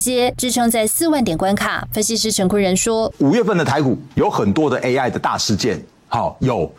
接支撑在4万点关卡。分析师陈坤仁说 ，5月份的台股有很多的 AI 的大事件，有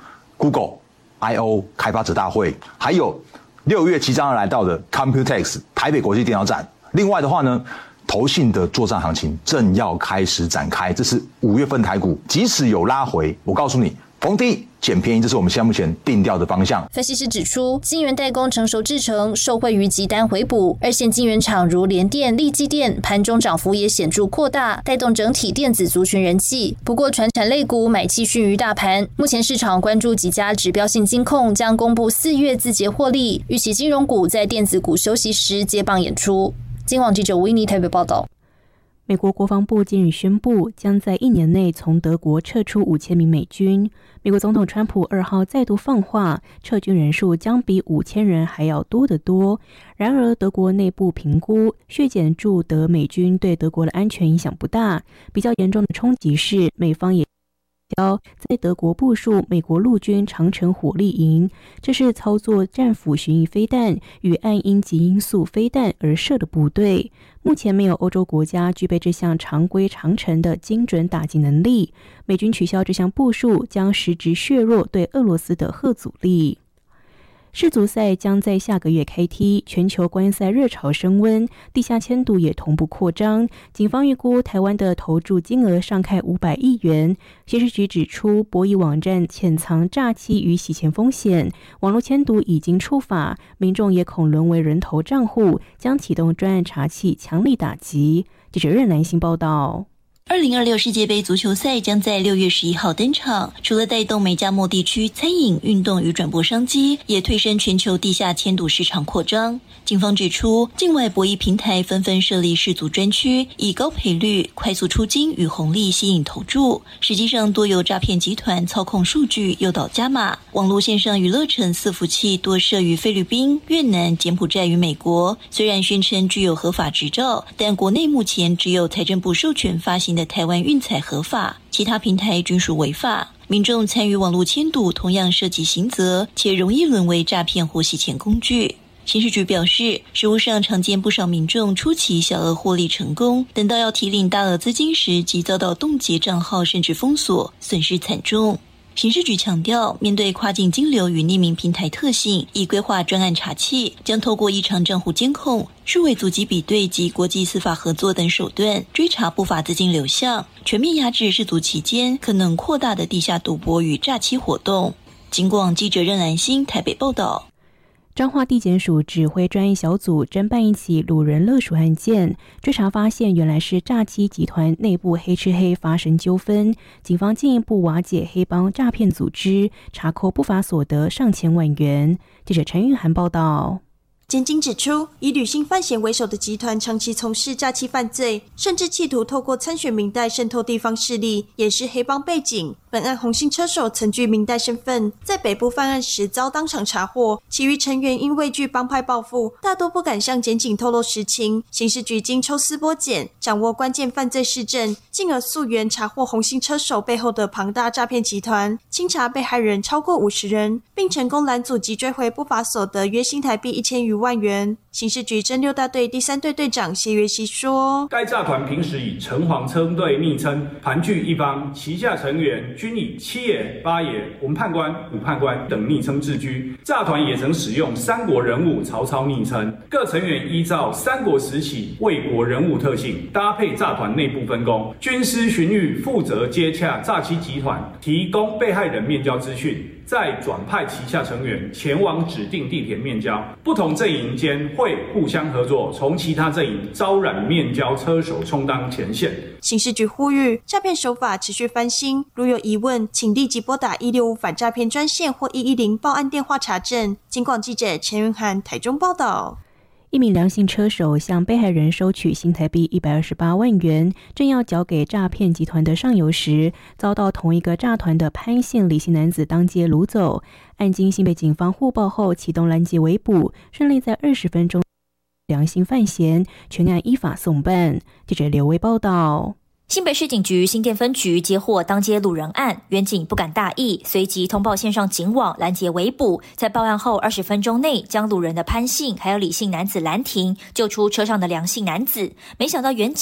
Google、IO 开发者大会，还有6月即将要来到的 Computex 台北国际电脑展。另外的话呢，投信的作战行情正要开始展开，这是5月份台股，即使有拉回，我告诉你，逢低捡便宜，这是我们现在目前定调的方向。 分析师指出，晶圆代工成熟制程受惠于急单回补，二线晶圆厂如联电、力积电盘中涨幅也显著扩大，带动整体电子族群人气。不过，传产类股买气逊于大盘。目前市场关注几家指标性金控将公布4月自结获利，预期金融股在电子股休息时接棒演出。金网记者维尼台北报道。 美国国防部近日宣布，将在1年内从德国撤出5000名美军。美国总统川普2号再度放话，撤军人数将比5000人还要多得多。然而，德国内部评估，削减驻德美军对德国的安全影响不大。比较严重的冲击是，美方也在德国部署美国陆军长城火力营，这是操作战斧巡弋飞弹与暗音极音速飞弹而设的部队。目前没有欧洲国家具备这项常规长程的精准打击能力。美军取消这项部署，将实质削弱对俄罗斯的核阻力。世足赛将在下个月开踢，全球观赛热潮升温，地下签赌也同步扩张。警方预估台湾的投注金额上看500亿元。刑事局指出，博弈网站潜藏诈欺与洗钱风险，网络签赌已经触法，民众也恐沦为人头账户，将启动专案查缉，强力打击。记者任兰心报道。 2026世界杯足球赛将在6月11号登场，除了带动美加墨地区餐饮、运动与转播商机，也推升全球地下签赌市场扩张。警方指出，境外博弈平台纷纷设立世足专区，以高赔率、快速出金与红利吸引投注，实际上多由诈骗集团操控数据，诱导加码。网络线上娱乐城伺服器多设于菲律宾、越南、柬埔寨与美国，虽然宣称具有合法执照，但国内目前只有财政部授权发行的台湾运彩合法，其他平台均属违法。民众参与网络签赌同样涉及刑责，且容易沦为诈骗或洗钱工具。刑事局表示，实务上常见不少民众初期小额获利成功，等到要提领大额资金时，即遭到冻结账号甚至封锁，损失惨重。刑事局强调，面对跨境金流与匿名平台特性，已规划专案查缉，将透过异常账户监控、数位足迹比对及国际司法合作等手段，追查不法资金流向，全面压制世足期间可能扩大的地下赌博与诈欺活动。警广记者任兰心台北报道。 彰化地检署指挥专案小组侦办一起掳人勒赎案件，追查发现原来是诈欺集团内部黑吃黑发生纠纷，警方进一步瓦解黑帮诈骗组织，查扣不法所得上千万元。记者陈玉涵报道。 检警指出，以吕姓范闲为首的集团长期从事诈欺犯罪，甚至企图透过参选民代渗透地方势力，掩饰黑帮背景。本案红姓车手曾具民代身份，在北部犯案时遭当场查获，其余成员因畏惧帮派报复，大多不敢向检警透露实情。刑事局经抽丝剥茧，掌握关键犯罪事证，进而溯源查获红姓车手背后的庞大诈骗集团，清查被害人超过50人，并成功拦阻及追回不法所得约新台币1000余万元。刑事局侦6大队第3队队长谢月熙说， 该诈团平时以城隍车队昵称盘踞一方，旗下成员均以七爷、八爷、文判官、武判官等昵称自居。诈团也曾使用三国人物曹操昵称，各成员依照三国时期魏国人物特性，搭配诈团内部分工，军师荀彧负责接洽诈欺集团，提供被害人面交资讯，再转派旗下成员前往指定地点面交，不同阵营间会互相合作，从其他阵营招揽面交车手充当前线。 刑事局呼吁诈骗手法持续翻新，如有疑问，请立即拨打165反诈骗专线或110报案电话查证。警广记者陈云涵台中报道。 一名梁姓车手向被害人收取新台币128万元，正要缴给诈骗集团的上游时，遭到同一个诈团的潘姓李姓男子当街掳走。案经新北警方获报后启动拦截围捕，顺利在20分钟梁姓犯嫌，全案依法送办。记者刘威报道。 新北市警局新店分局接获当街路人案，员警不敢大意，随即通报线上警网拦截围捕，在报案后20分钟内将路人的潘姓还有李姓男子拦停，救出车上的梁姓男子。没想到员警